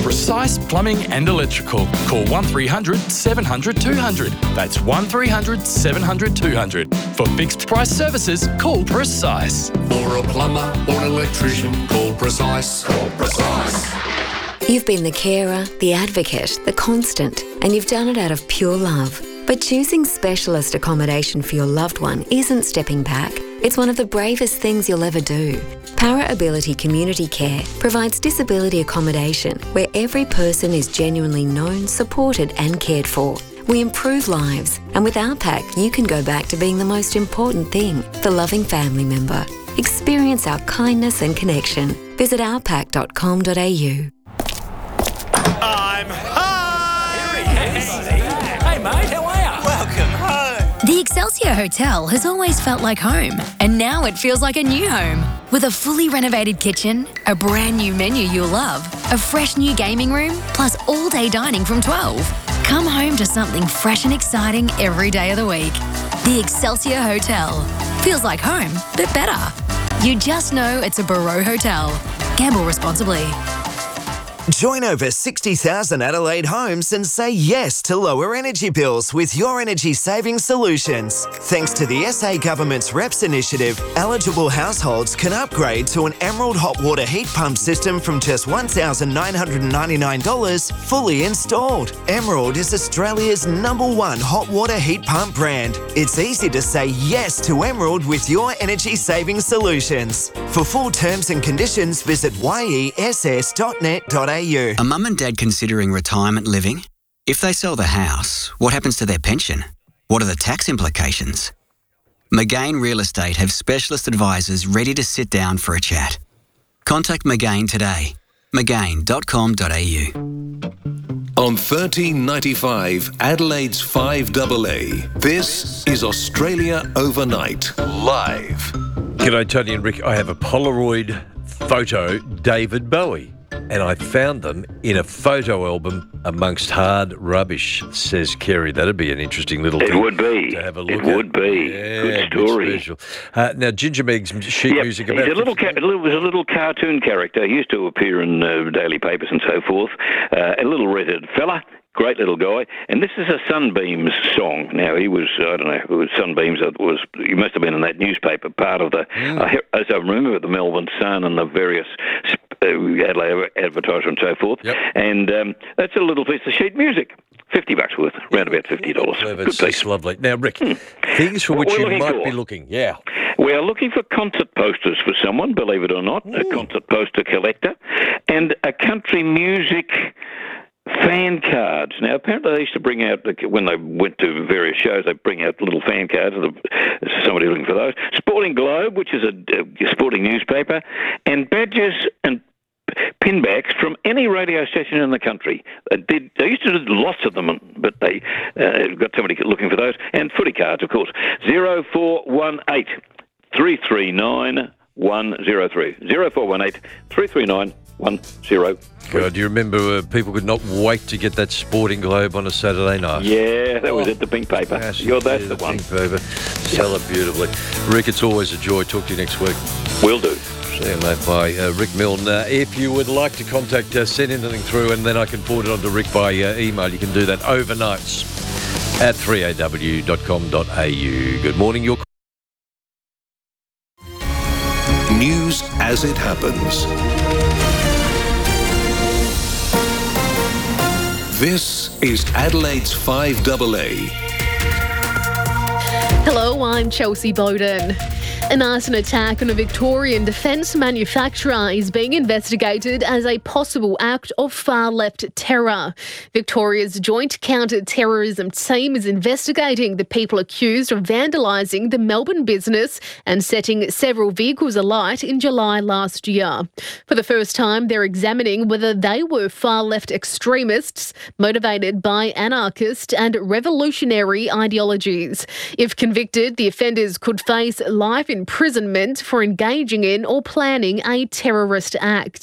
Precise Plumbing and Electrical. Call 1300 700 200. That's 1300 700 200. For fixed price services, call Precise. For a plumber or an electrician, call Precise. Call Precise. You've been the carer, the advocate, the constant, and you've done it out of pure love. But choosing specialist accommodation for your loved one isn't stepping back. It's one of the bravest things you'll ever do. Para Ability Community Care provides disability accommodation where every person is genuinely known, supported and cared for. We improve lives, and with our pack, you can go back to being the most important thing, the loving family member. Experience our kindness and connection. Visit ourpack.com.au. I'm home! Hey mate, how are you? Welcome home! The Excelsior Hotel has always felt like home, and now it feels like a new home. With a fully renovated kitchen, a brand new menu you'll love, a fresh new gaming room, plus all-day dining from 12. Come home to something fresh and exciting every day of the week. The Excelsior Hotel. Feels like home, but better. You just know it's a Barreau Hotel. Gamble responsibly. Join over 60,000 Adelaide homes and say yes to lower energy bills with your energy saving solutions. Thanks to the SA Government's REPS initiative, eligible households can upgrade to an Emerald hot water heat pump system from just $1,999 fully installed. Emerald is Australia's #1 hot water heat pump brand. It's easy to say yes to Emerald with your energy saving solutions. For full terms and conditions, visit yess.net.au. A mum and dad considering retirement living? If they sell the house, what happens to their pension? What are the tax implications? McGain Real Estate have specialist advisors ready to sit down for a chat. Contact McGain today. McGain.com.au. On 1395 Adelaide's 5AA, this is Australia Overnight, live. G'day, Tony and Rick. I have a Polaroid photo David Bowie, and I found them in a photo album amongst hard rubbish, says Kerry. That'd be an interesting little thing. It would be. To have a look it would be. Yeah, good story. Now, Ginger Meg's sheet music. He's a little cartoon character. He used to appear in daily papers and so forth. A little redheaded fella. Great little guy. And this is a Sunbeams song. Now, he was, I don't know, it was Sunbeams. He must have been in that newspaper, part of the, as I remember, the Melbourne Sun and the various Adelaide advertisement and so forth. Yep. And that's a little piece of sheet music. $50 worth, around about $50. Good piece. That's lovely. Now, Rick, things for which you might be looking. Yeah. We are looking for concert posters for someone, believe it or not, a concert poster collector, and a country music fan cards. Now, apparently they used to bring out, when they went to various shows, they bring out little fan cards. Somebody looking for those. Sporting Globe, which is a sporting newspaper, and badges and pinbacks from any radio station in the country. They used to do lots of them, but they got somebody looking for those. And footy cards, of course. 0418 339 103. 0418 339 103. God, do you remember people could not wait to get that Sporting Globe on a Saturday night? Yeah, that was at the pink paper. That's the one. Pink paper. Sell it beautifully. Rick, it's always a joy. Talk to you next week. Will do. See you, mate. Bye. Rick Milne. If you would like to contact, send anything through and then I can forward it on to Rick by email. You can do that overnights at 3aw.com.au. Good morning. Your News as it happens. This is Adelaide's 5AA. Hello, I'm Chelsea Bowden. An arson attack on a Victorian defence manufacturer is being investigated as a possible act of far-left terror. Victoria's Joint Counter-Terrorism Team is investigating the people accused of vandalising the Melbourne business and setting several vehicles alight in July last year. For the first time, they're examining whether they were far-left extremists motivated by anarchist and revolutionary ideologies. If convicted, the offenders could face life imprisonment for engaging in or planning a terrorist act.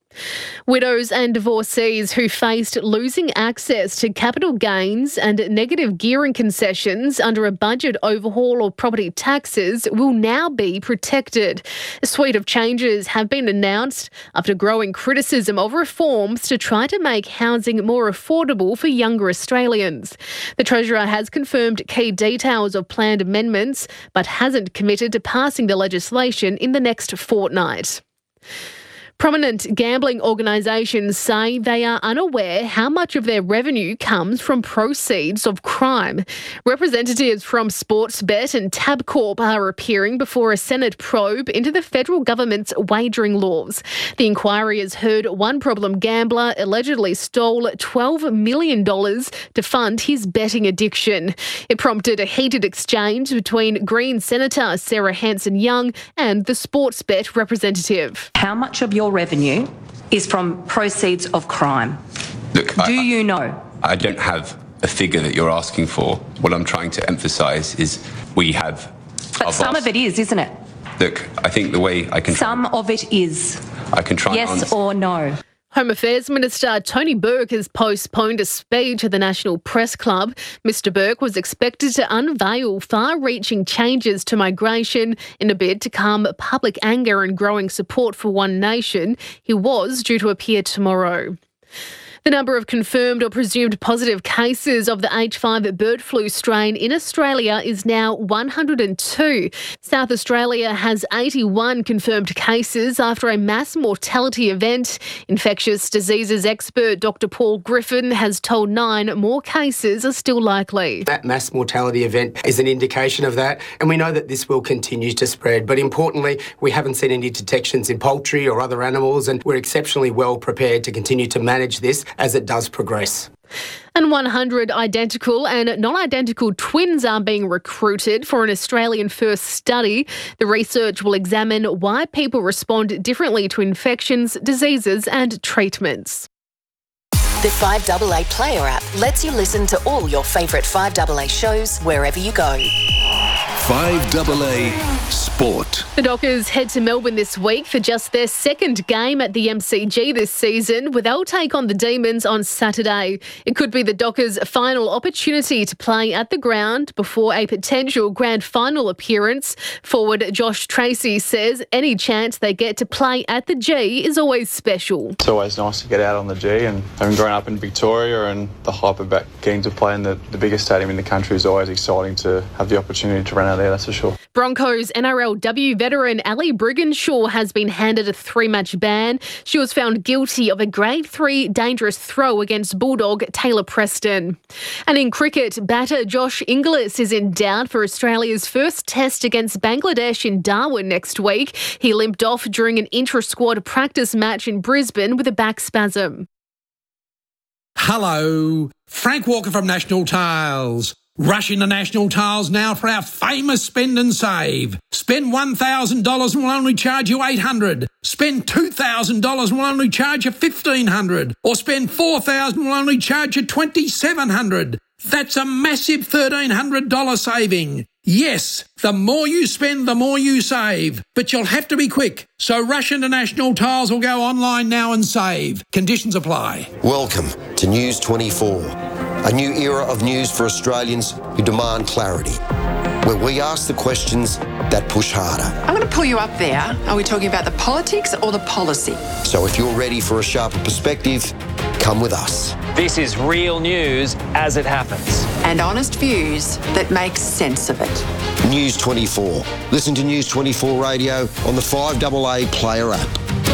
Widows and divorcees who faced losing access to capital gains and negative gearing concessions under a budget overhaul of property taxes will now be protected. A suite of changes have been announced after growing criticism of reforms to try to make housing more affordable for younger Australians. The Treasurer has confirmed key details of planned amendments, but hasn't committed to passing the legislation in the next fortnight. Prominent gambling organisations say they are unaware how much of their revenue comes from proceeds of crime. Representatives from Sportsbet and Tabcorp are appearing before a Senate probe into the federal government's wagering laws. The inquiry has heard one problem gambler allegedly stole $12 million to fund his betting addiction. It prompted a heated exchange between Green Senator Sarah Hanson-Young and the Sportsbet representative. How much of your revenue is from proceeds of crime? Look, you know? I don't have a figure that you're asking for. What I'm trying to emphasise is we have... But some of it is, isn't it? Look, I think the way I can... Some of it is. I can try and Yes or no? Home Affairs Minister Tony Burke has postponed a speech at the National Press Club. Mr Burke was expected to unveil far-reaching changes to migration in a bid to calm public anger and growing support for One Nation. He was due to appear tomorrow. The number of confirmed or presumed positive cases of the H5 bird flu strain in Australia is now 102. South Australia has 81 confirmed cases after a mass mortality event. Infectious diseases expert Dr Paul Griffin has told 9 more cases are still likely. That mass mortality event is an indication of that, and we know that this will continue to spread. But importantly, we haven't seen any detections in poultry or other animals, and we're exceptionally well prepared to continue to manage this as it does progress. And 100 identical and non-identical twins are being recruited for an Australian-first study. The research will examine why people respond differently to infections, diseases and treatments. The 5AA Player app lets you listen to all your favourite 5AA shows wherever you go. 5AA Sport. The Dockers head to Melbourne this week for just their second game at the MCG this season, where they'll take on the Demons on Saturday. It could be the Dockers' final opportunity to play at the ground before a potential grand final appearance. Forward Josh Tracy says any chance they get to play at the G is always special. It's always nice to get out on the G, and having grown up in Victoria and the hype about getting to play in the biggest stadium in the country is always exciting to have the opportunity to run out there, that's for sure. Broncos NRLW veteran Ali Brigginshaw has been handed a 3-match ban. She was found guilty of a Grade 3 dangerous throw against Bulldog Taylor Preston. And in cricket, batter Josh Inglis is in doubt for Australia's first test against Bangladesh in Darwin next week. He limped off during an intra-squad practice match in Brisbane with a back spasm. Hello, Frank Walker from National Tiles. Rush into National Tiles now for our famous spend and save. Spend $1,000 and we'll only charge you $800. Spend $2,000 and we'll only charge you $1,500. Or spend $4,000 and we'll only charge you $2,700. That's a massive $1,300 saving. Yes, the more you spend, the more you save. But you'll have to be quick. So rush into National Tiles or go online now and save. Conditions apply. Welcome to News 24, a new era of news for Australians who demand clarity, where we ask the questions that push harder. I'm going to pull you up there. Are we talking about the politics or the policy? So if you're ready for a sharper perspective, come with us. This is real news as it happens. And honest views that make sense of it. News 24. Listen to News 24 Radio on the 5AA Player app.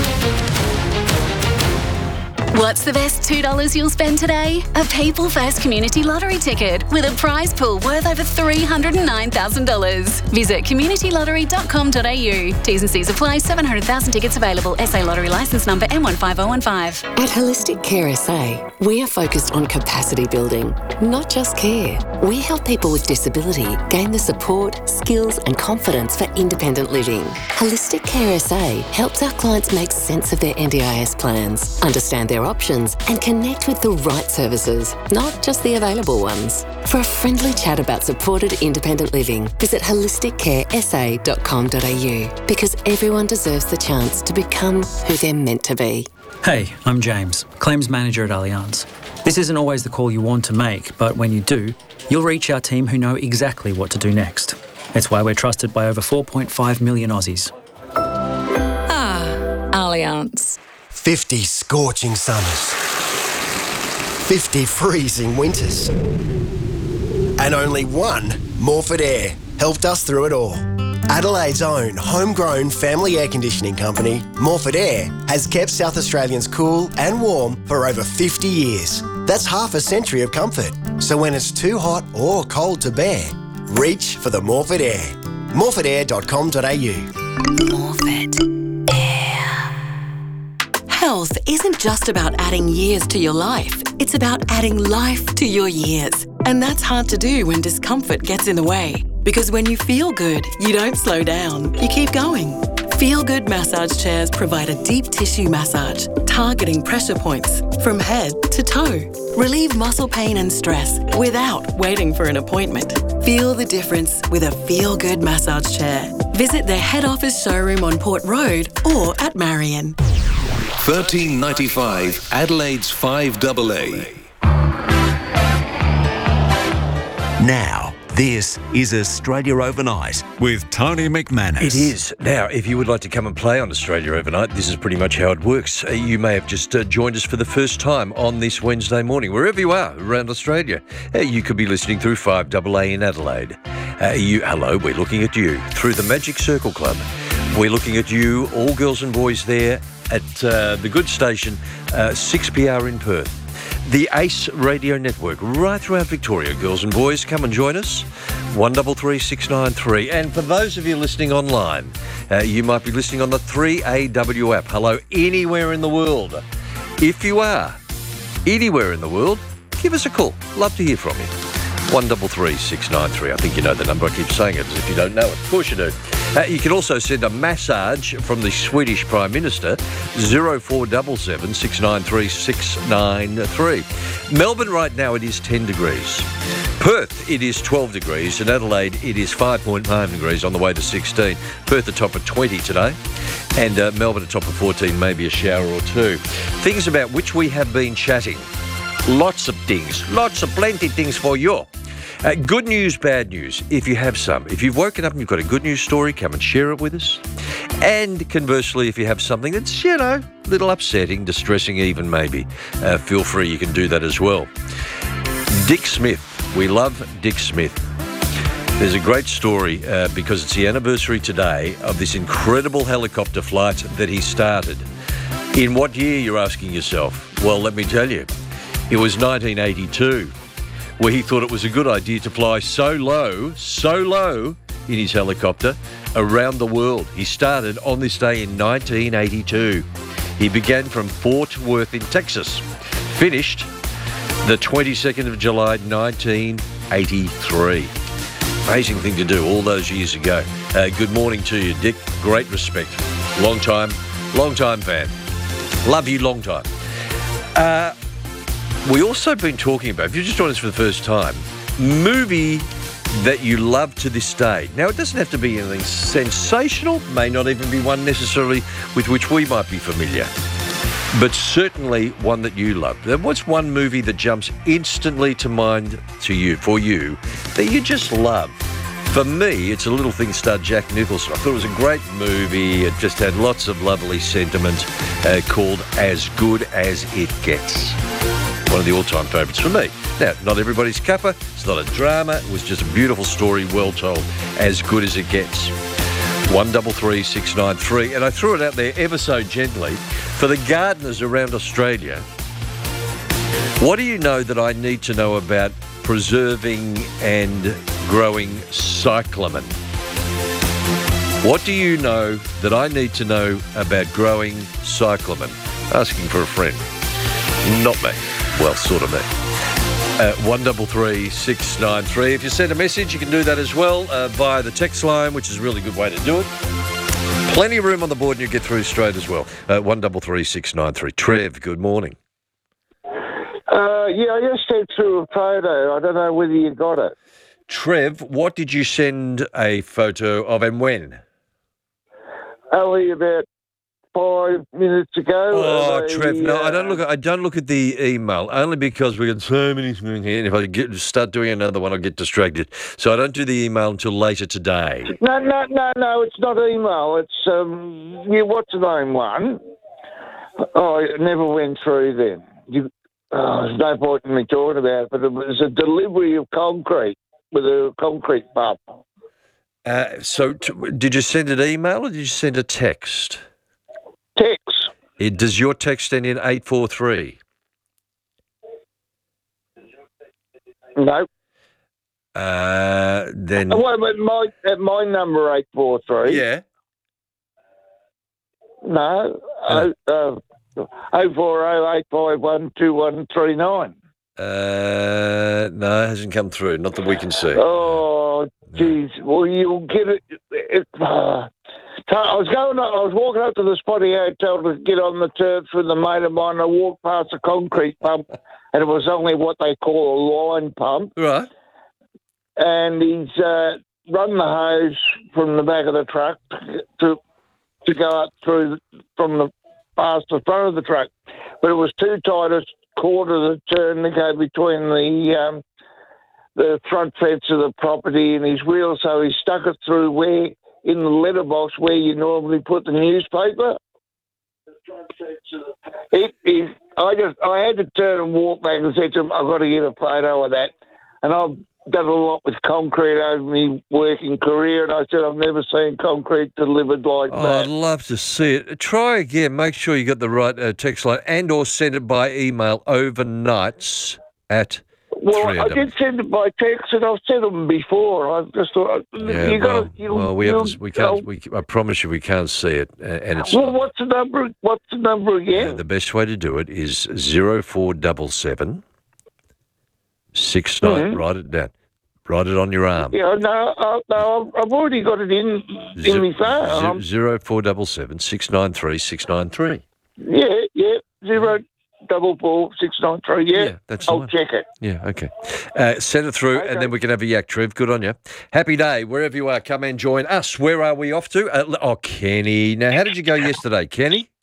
What's the best $2 you'll spend today? A People First Community Lottery ticket with a prize pool worth over $309,000. Visit communitylottery.com.au. T's and C's apply. 700,000 tickets available. SA Lottery licence number M15015. At Holistic Care SA, we are focused on capacity building, not just care. We help people with disability gain the support, skills and confidence for independent living. Holistic Care SA helps our clients make sense of their NDIS plans, understand their options and connect with the right services, not just the available ones. For a friendly chat about supported independent living, visit holisticcaresa.com.au because everyone deserves the chance to become who they're meant to be. Hey, I'm James, Claims Manager at Allianz. This isn't always the call you want to make, but when you do, you'll reach our team who know exactly what to do next. It's why we're trusted by over 4.5 million Aussies. Allianz. 50 scorching summers. 50 freezing winters. And only one Morford Air helped us through it all. Adelaide's own homegrown family air conditioning company, Morford Air, has kept South Australians cool and warm for over 50 years. That's half a century of comfort. So when it's too hot or cold to bear, reach for the Morford Air. morfordair.com.au. Morford Air. Health isn't just about adding years to your life. It's about adding life to your years. And that's hard to do when discomfort gets in the way. Because when you feel good, you don't slow down. You keep going. Feel Good massage chairs provide a deep tissue massage, targeting pressure points from head to toe. Relieve muscle pain and stress without waiting for an appointment. Feel the difference with a Feel Good massage chair. Visit their head office showroom on Port Road or at Marion. 1395 Adelaide's 5AA. Now, this is Australia Overnight with Tony McManus. It is. Now, if you would like to come and play on Australia Overnight, this is pretty much how it works. You may have just joined us for the first time on this Wednesday morning, wherever you are around Australia. You could be listening through 5AA in Adelaide. Hello, we're looking at you through the Magic Circle Club. We're looking at you, all girls and boys there at the good station, 6PR in Perth. The ACE Radio Network, right throughout Victoria. Girls and boys, come and join us. 133693. And for those of you listening online, you might be listening on the 3AW app. Hello, anywhere in the world. If you are anywhere in the world, give us a call. Love to hear from you. 133693. I think you know the number. I keep saying it as if you don't know it. Of course you do. You can also send a massage from the Swedish Prime Minister, 0477 693 693. Melbourne right now it is 10 degrees. Perth it is 12 degrees. In Adelaide it is 5.9 degrees on the way to 16. Perth atop of 20 today. And Melbourne atop of 14, maybe a shower or two. Things about which we have been chatting. Lots of things. Lots of plenty things for you. Good news, bad news, if you have some. If you've woken up and you've got a good news story, come and share it with us. And conversely, if you have something that's, a little upsetting, distressing even maybe, feel free, you can do that as well. Dick Smith. We love Dick Smith. There's a great story because it's the anniversary today of this incredible helicopter flight that he started. In what year, you're asking yourself? Well, let me tell you. It was 1982. Where he thought it was a good idea to fly so low in his helicopter around the world. He started on this day in 1982. He began from Fort Worth in Texas, finished the 22nd of July 1983. Amazing thing to do all those years ago. Good morning to you, Dick. Great respect. Long time fan. Love you long time. We also been talking about, if you just joined us for the first time, movie that you love to this day. Now, it doesn't have to be anything sensational, may not even be one necessarily with which we might be familiar, but certainly one that you love. What's one movie that jumps instantly to mind for you, that you just love? For me, it's a little thing starred Jack Nicholson. I thought it was a great movie. It just had lots of lovely sentiment called As Good As It Gets. One of the all-time favourites for me. Now, not everybody's cuppa. It's not a drama. It was just a beautiful story, well told. As good as it gets. 133693. And I threw it out there ever so gently. For the gardeners around Australia, what do you know that I need to know about preserving and growing cyclamen? What do you know that I need to know about growing cyclamen? Asking for a friend. Not me. Well, sort of me. 133693. If you send a message, you can do that as well via the text line, which is a really good way to do it. Plenty of room on the board and you get through straight as well. 133693. Trev, good morning. Yeah, I just sent through a photo. I don't know whether you got it. Trev, what did you send a photo of and when? Only about 5 minutes ago. Oh, Trev, no, I don't look at the email only because we got so many things here. And if I start doing another one, I'll get distracted. So I don't do the email until later today. No, it's not email. It's what's the name one? Oh, it never went through then. There's no point in me talking about it, but it was a delivery of concrete with a concrete pump. Did you send an email or did you send a text? Text. Does your text end in 843? No. Then. At my number 843. Yeah. No. 040-851-2139. No, it hasn't come through. Not that we can see. Oh, geez. Well, you'll get it. I was walking up to the Spotty Hotel to get on the turf with a mate of mine. I walked past a concrete pump, and it was only what they call a line pump. Right. And he's run the hose from the back of the truck to go up through from past the front of the truck, but it was too tight a quarter of the turn to go between the front fence of the property and his wheel, so he stuck it through in the letterbox where you normally put the newspaper. I had to turn and walk back and said to him, I've got to get a photo of that. And I've done a lot with concrete over my working career, and I said I've never seen concrete delivered like that. I'd love to see it. Try again. Make sure you got the right text line and or send it by email overnights at... Well, I did send it by text, and I've sent them before. I just thought, we can't. I promise you, we can't see it. And it's what's the number? What's the number again? The best way to do it is 0477 69. Write it down. Write it on your arm. Yeah, no, I've already got it in my phone. 0477 693 693. Yeah, 044693. Yeah, that's the I'll one. check it. Yeah, okay. Send it through, and then we can have a yak, Trev. Good on you. Happy day, wherever you are. Come and join us. Where are we off to? Kenny. Now, how did you go yesterday, Kenny?